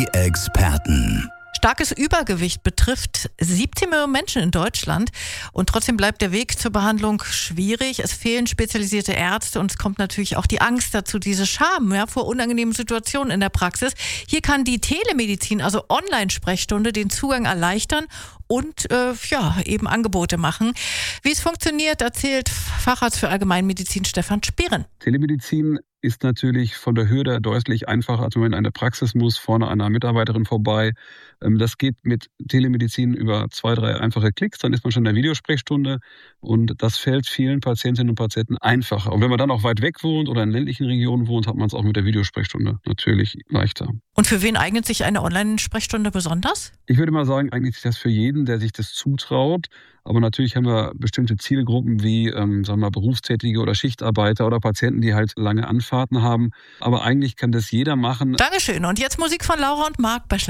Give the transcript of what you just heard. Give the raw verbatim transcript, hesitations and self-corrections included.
Die Experten. Starkes Übergewicht betrifft siebzehn Millionen Menschen in Deutschland und trotzdem bleibt der Weg zur Behandlung schwierig. Es fehlen spezialisierte Ärzte und es kommt natürlich auch die Angst dazu, diese Scham ja, vor unangenehmen Situationen in der Praxis. Hier kann die Telemedizin, also Online-Sprechstunde, den Zugang erleichtern und äh, ja, eben Angebote machen. Wie es funktioniert, erzählt Facharzt für Allgemeinmedizin Stefan Spieren. Telemedizin ist natürlich von der Hürde deutlich einfacher, als wenn man in eine Praxis muss, vorne an einer Mitarbeiterin vorbei. Das geht mit Telemedizin über zwei, drei einfache Klicks, dann ist man schon in der Videosprechstunde und das fällt vielen Patientinnen und Patienten einfacher. Und wenn man dann auch weit weg wohnt oder in ländlichen Regionen wohnt, hat man es auch mit der Videosprechstunde natürlich leichter. Und für wen eignet sich eine Online-Sprechstunde besonders? Ich würde mal sagen, eignet sich das für jeden, der sich das zutraut. Aber natürlich haben wir bestimmte Zielgruppen wie ähm, sagen wir mal, Berufstätige oder Schichtarbeiter oder Patienten, die halt lange Anfahrten haben. Aber eigentlich kann das jeder machen. Dankeschön. Und jetzt Musik von Laura und Marc bei